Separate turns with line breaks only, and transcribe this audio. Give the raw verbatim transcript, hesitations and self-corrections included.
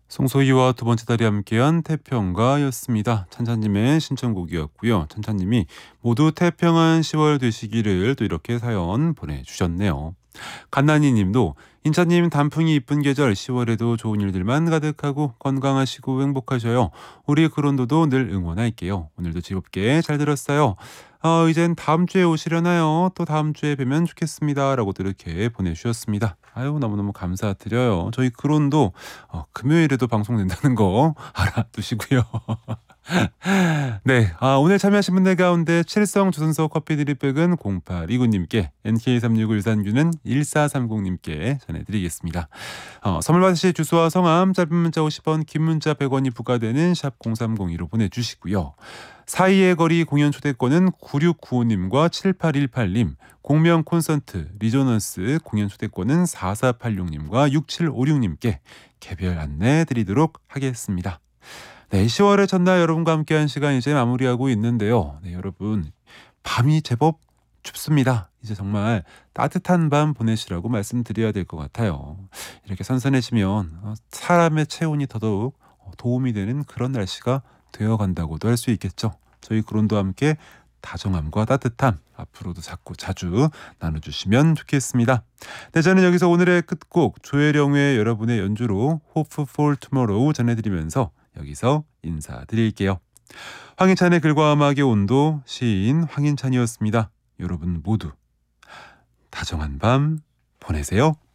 송소희와 두 번째 달이 함께한 태평가였습니다. 찬찬님의 신청곡이었고요. 찬찬님이 모두 태평한 시월 되시기를 또 이렇게 사연 보내주셨네요. 갓나니 님도 인차님 단풍이 이쁜 계절 시월에도 좋은 일들만 가득하고 건강하시고 행복하셔요. 우리 그론도도 늘 응원할게요. 오늘도 즐겁게 잘 들었어요. 어, 이젠 다음 주에 오시려나요? 또 다음 주에 뵈면 좋겠습니다. 라고 또 이렇게 보내주셨습니다. 아유, 너무너무 감사드려요. 저희 그론도 어, 금요일에도 방송된다는 거 알아두시고요. 네, 아, 오늘 참여하신 분들 가운데 칠성 조선소 커피 드립백은 공팔이구 님께, 엔케이 삼육오 유산균은 일사삼공 님께 전해드리겠습니다. 어, 선물 받으실 주소와 성함, 짧은 문자 오십 원, 긴 문자 백 원이 부과되는 샵 공삼공이로 보내주시고요. 사이의 거리 공연 초대권은 구육구오 님과 칠팔일팔 님, 공명 콘서트 리조넌스 공연 초대권은 사사팔육 님과 육칠오육 님께 개별 안내 드리도록 하겠습니다. 네, 시월의 첫날 여러분과 함께한 시간 이제 마무리하고 있는데요. 네, 여러분 밤이 제법 춥습니다. 이제 정말 따뜻한 밤 보내시라고 말씀드려야 될 것 같아요. 이렇게 선선해지면 사람의 체온이 더더욱 도움이 되는 그런 날씨가 되어간다고도 할 수 있겠죠. 저희 그론도와 함께 다정함과 따뜻함 앞으로도 자꾸 자주 나눠주시면 좋겠습니다. 네, 저는 여기서 오늘의 끝곡 조혜령의 여러분의 연주로 Hope for Tomorrow 전해드리면서 여기서 인사드릴게요. 황인찬의 글과 음악의 온도, 시인 황인찬이었습니다. 여러분 모두 다정한 밤 보내세요.